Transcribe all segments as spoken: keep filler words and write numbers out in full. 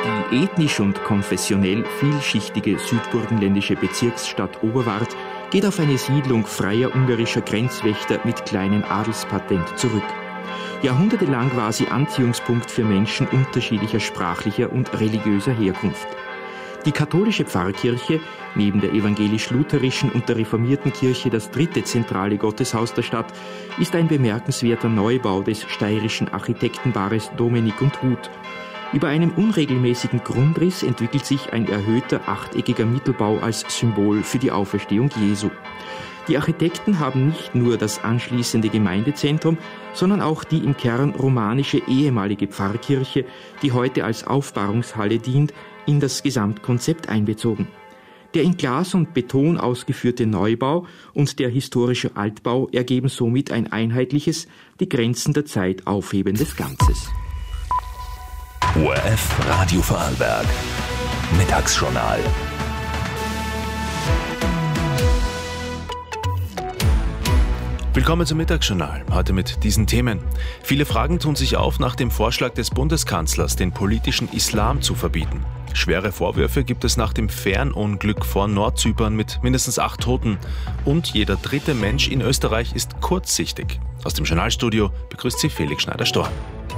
Die ethnisch und konfessionell vielschichtige südburgenländische Bezirksstadt Oberwart geht auf eine Siedlung freier ungarischer Grenzwächter mit kleinem Adelspatent zurück. Jahrhundertelang war sie Anziehungspunkt für Menschen unterschiedlicher sprachlicher und religiöser Herkunft. Die katholische Pfarrkirche, neben der evangelisch-lutherischen und der reformierten Kirche das dritte zentrale Gotteshaus der Stadt, ist ein bemerkenswerter Neubau des steirischen Architektenpaares Dominik und Huth. Über einem unregelmäßigen Grundriss entwickelt sich ein erhöhter achteckiger Mittelbau als Symbol für die Auferstehung Jesu. Die Architekten haben nicht nur das anschließende Gemeindezentrum, sondern auch die im Kern romanische ehemalige Pfarrkirche, die heute als Aufbahrungshalle dient, in das Gesamtkonzept einbezogen. Der in Glas und Beton ausgeführte Neubau und der historische Altbau ergeben somit ein einheitliches, die Grenzen der Zeit aufhebendes Ganzes. O R F Radio Vorarlberg Mittagsjournal. Willkommen zum Mittagsjournal, heute mit diesen Themen. Viele Fragen tun sich auf nach dem Vorschlag des Bundeskanzlers, den politischen Islam zu verbieten. Schwere Vorwürfe gibt es nach dem Fährenunglück vor Nordzypern mit mindestens acht Toten. Und jeder dritte Mensch in Österreich ist kurzsichtig. Aus dem Journalstudio begrüßt Sie Felix Schneider-Storm.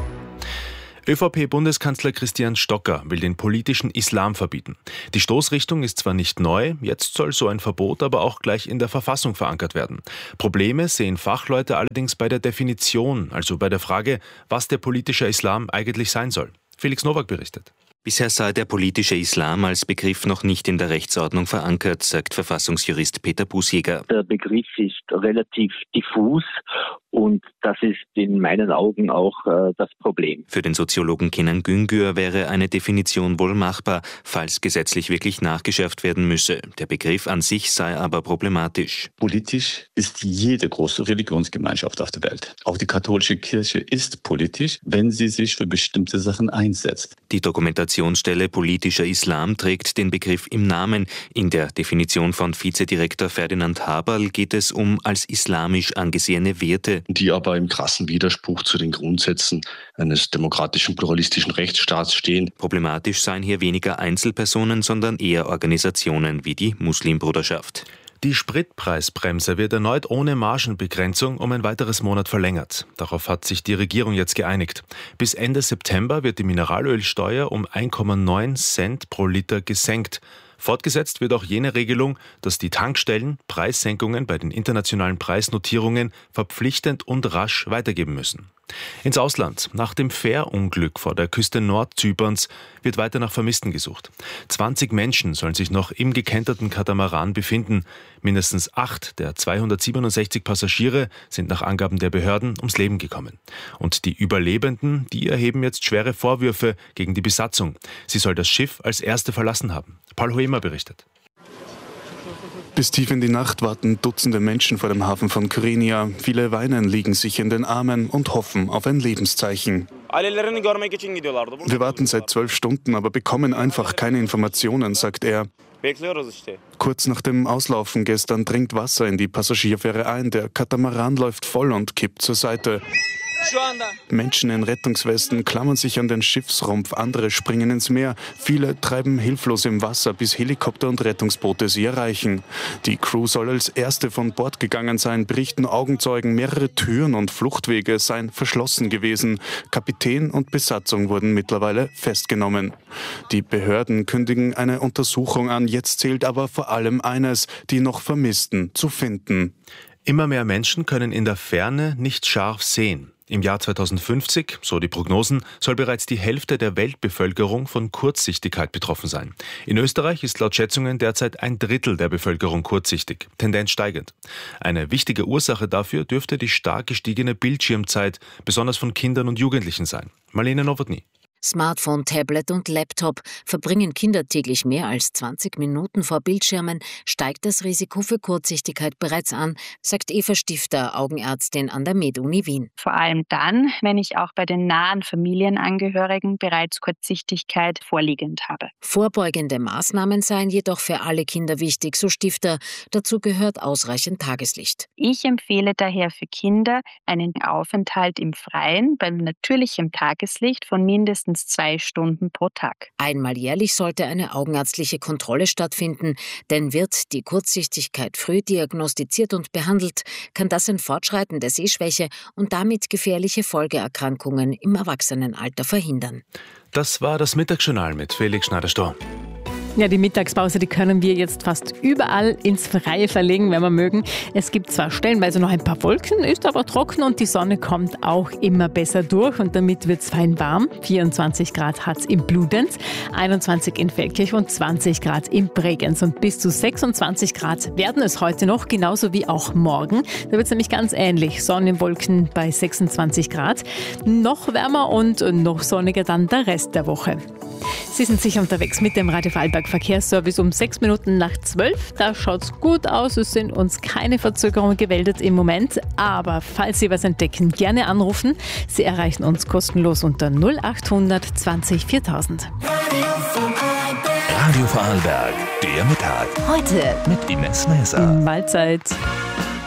ÖVP-Bundeskanzler Christian Stocker will den politischen Islam verbieten. Die Stoßrichtung ist zwar nicht neu, jetzt soll so ein Verbot aber auch gleich in der Verfassung verankert werden. Probleme sehen Fachleute allerdings bei der Definition, also bei der Frage, was der politische Islam eigentlich sein soll. Felix Nowak berichtet. Bisher sei der politische Islam als Begriff noch nicht in der Rechtsordnung verankert, sagt Verfassungsjurist Peter Busjäger. Der Begriff ist relativ diffus und das ist in meinen Augen auch äh, das Problem. Für den Soziologen Kenan Güngör wäre eine Definition wohl machbar, falls gesetzlich wirklich nachgeschärft werden müsse. Der Begriff an sich sei aber problematisch. Politisch ist jede große Religionsgemeinschaft auf der Welt. Auch die katholische Kirche ist politisch, wenn sie sich für bestimmte Sachen einsetzt. Die Dokumentationsstelle Politischer Islam trägt den Begriff im Namen. In der Definition von Vizedirektor Ferdinand Haberl geht es um als islamisch angesehene Werte, die aber im krassen Widerspruch zu den Grundsätzen eines demokratischen, pluralistischen Rechtsstaats stehen. Problematisch seien hier weniger Einzelpersonen, sondern eher Organisationen wie die Muslimbruderschaft. Die Spritpreisbremse wird erneut ohne Margenbegrenzung um ein weiteres Monat verlängert. Darauf hat sich die Regierung jetzt geeinigt. Bis Ende September wird die Mineralölsteuer um eins Komma neun Cent pro Liter gesenkt. Fortgesetzt wird auch jene Regelung, dass die Tankstellen Preissenkungen bei den internationalen Preisnotierungen verpflichtend und rasch weitergeben müssen. Ins Ausland. Nach dem Fährunglück vor der Küste Nordzyperns wird weiter nach Vermissten gesucht. zwanzig Menschen sollen sich noch im gekenterten Katamaran befinden. Mindestens acht der zweihundertsiebenundsechzig Passagiere sind nach Angaben der Behörden ums Leben gekommen. Und die Überlebenden, die erheben jetzt schwere Vorwürfe gegen die Besatzung. Sie soll das Schiff als erste verlassen haben. Paul Hoemer berichtet. Bis tief in die Nacht warten Dutzende Menschen vor dem Hafen von Kyrenia. Viele weinen, liegen sich in den Armen und hoffen auf ein Lebenszeichen. Wir warten seit zwölf Stunden, aber bekommen einfach keine Informationen, sagt er. Kurz nach dem Auslaufen gestern dringt Wasser in die Passagierfähre ein. Der Katamaran läuft voll und kippt zur Seite. Menschen in Rettungswesten klammern sich an den Schiffsrumpf, andere springen ins Meer. Viele treiben hilflos im Wasser, bis Helikopter und Rettungsboote sie erreichen. Die Crew soll als erste von Bord gegangen sein, berichten Augenzeugen. Mehrere Türen und Fluchtwege seien verschlossen gewesen. Kapitän und Besatzung wurden mittlerweile festgenommen. Die Behörden kündigen eine Untersuchung an. Jetzt zählt aber vor allem eines, die noch Vermissten zu finden. Immer mehr Menschen können in der Ferne nicht scharf sehen. Im Jahr zweitausendfünfzig, so die Prognosen, soll bereits die Hälfte der Weltbevölkerung von Kurzsichtigkeit betroffen sein. In Österreich ist laut Schätzungen derzeit ein Drittel der Bevölkerung kurzsichtig, Tendenz steigend. Eine wichtige Ursache dafür dürfte die stark gestiegene Bildschirmzeit, besonders von Kindern und Jugendlichen sein. Marlene Nowotny. Smartphone, Tablet und Laptop. Verbringen Kinder täglich mehr als zwanzig Minuten vor Bildschirmen, steigt das Risiko für Kurzsichtigkeit bereits an, sagt Eva Stifter, Augenärztin an der MedUni Wien. Vor allem dann, wenn ich auch bei den nahen Familienangehörigen bereits Kurzsichtigkeit vorliegend habe. Vorbeugende Maßnahmen seien jedoch für alle Kinder wichtig, so Stifter. Dazu gehört ausreichend Tageslicht. Ich empfehle daher für Kinder einen Aufenthalt im Freien bei natürlichem Tageslicht von mindestens mindestens zwei Stunden pro Tag. Einmal jährlich sollte eine augenärztliche Kontrolle stattfinden, denn wird die Kurzsichtigkeit früh diagnostiziert und behandelt, kann das ein Fortschreiten der Sehschwäche und damit gefährliche Folgeerkrankungen im Erwachsenenalter verhindern. Das war das Mittagsjournal mit Felix Schneider-Stor. Ja, die Mittagspause, die können wir jetzt fast überall ins Freie verlegen, wenn wir mögen. Es gibt zwar stellenweise noch ein paar Wolken, ist aber trocken und die Sonne kommt auch immer besser durch und damit wird es fein warm. vierundzwanzig Grad hat es in Bludenz, einundzwanzig in Feldkirch und zwanzig Grad in Bregenz und bis zu sechsundzwanzig Grad werden es heute noch, genauso wie auch morgen. Da wird es nämlich ganz ähnlich, Sonnenwolken bei sechsundzwanzig Grad, noch wärmer und noch sonniger dann der Rest der Woche. Sie sind sicher unterwegs mit dem Radio Vorarlberg Verkehrsservice um sechs Minuten nach zwölf. Da schaut's gut aus, es sind uns keine Verzögerungen gemeldet im Moment. Aber falls Sie was entdecken, gerne anrufen. Sie erreichen uns kostenlos unter null achthundert zwanzig viertausend. Radio Vorarlberg, der Mittag. Heute mit Ines Näser. Mahlzeit.